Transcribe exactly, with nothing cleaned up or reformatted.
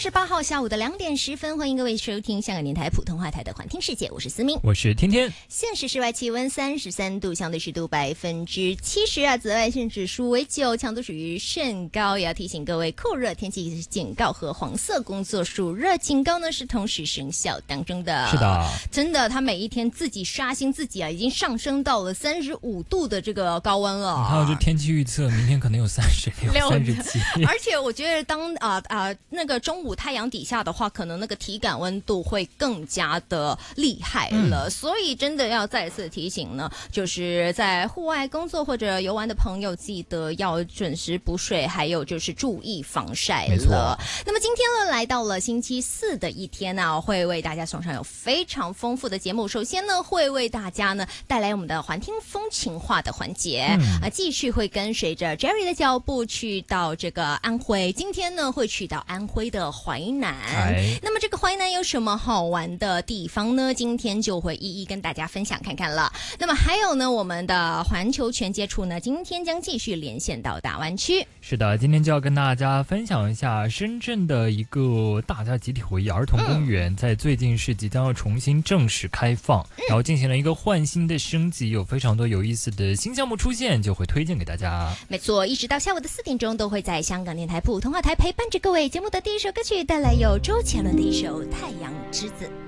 十八号下午的两点十分，欢迎各位收听香港电台普通话台的环听世界，我是思明， 我是天天。 现时室外气温三十三度，相对湿度百分之七十啊，紫外线指数为九，强度属于甚高。也要提醒各位，酷热天气警告和黄色工作暑热警告呢是同时生效当中的。 是的， 真的，他每一天自己刷新自己啊，已经上升到了三十五度的这个高温了。 还有这天气预测，明天可能有三十六、三十七。 而且我觉得当啊啊、呃呃、那个中午太阳底下的话，可能那个体感温度会更加的厉害了、嗯、所以真的要再次提醒呢，就是在户外工作或者游玩的朋友，记得要准时补水，还有就是注意防晒了。那么今天呢，来到了星期四的一天呢、啊，会为大家送上有非常丰富的节目。首先呢，会为大家呢带来我们的环听风情话的环节、嗯、啊，继续会跟随着 Jerry 的脚步去到这个安徽。今天呢，会去到安徽的淮南。那么这个淮南有什么好玩的地方呢？今天就会一一跟大家分享看看了。那么还有呢，我们的环球全接触呢，今天将继续连线到大湾区。 是的，今天就要跟大家分享一下深圳的一个大家集体回忆儿童公园、嗯、在最近是即将要重新正式开放、嗯、然后进行了一个焕新的升级，有非常多有意思的新项目出现，就会推荐给大家。 没错，一直到下午的四点钟都会在香港电台普通话台陪伴着各位。节目的第一首歌曲带来有周杰伦的一首《太阳之子》。